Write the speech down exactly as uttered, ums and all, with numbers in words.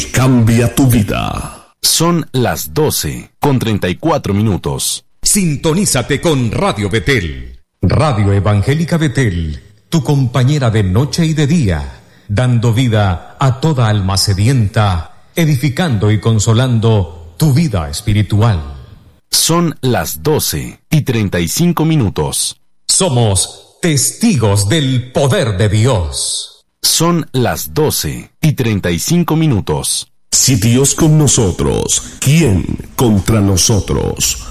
cambia tu vida. Son las doce con treinta y cuatro minutos. Sintonízate con Radio Betel. Radio Evangélica Betel, tu compañera de noche y de día, dando vida a toda alma sedienta, edificando y consolando tu vida espiritual. Son las doce y treinta y cinco minutos. Somos testigos del poder de Dios. Son las doce y treinta y cinco minutos. Si Dios con nosotros, ¿quién contra nosotros?